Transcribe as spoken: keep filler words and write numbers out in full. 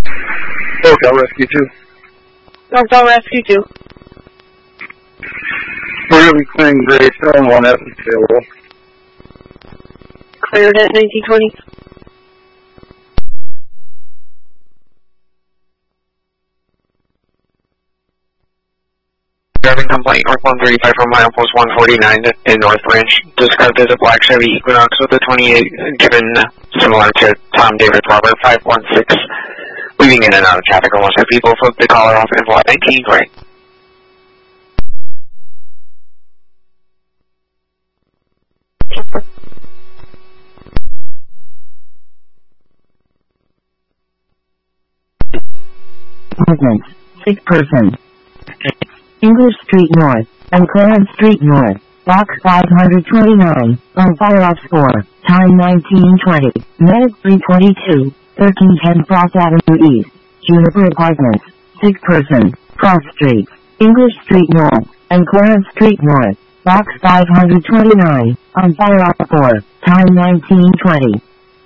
SoCal Rescue two. SoCal Rescue two. We're going to be clearing Greystone, one F is available. Cleared at nineteen twenty. Driving complaint, North one thirty-five from mile post one forty-nine in North Ranch. Described as a black Chevy Equinox with a twenty-eight, given similar to Tom David Robert five one six. Weaving in and out of traffic, almost have people flip the collar off and flight nineteen, right? Movement. Sick person. English Street North and Clarence Street North. Box five twenty-nine. On fire off score. Time nineteen twenty. Minute three twenty-two. thirteen ten Cross Avenue East. Juniper Apartments. Sick person. Cross Street. English Street North and Clarence Street North. Box five twenty-nine. On fire off score. Time nineteen twenty.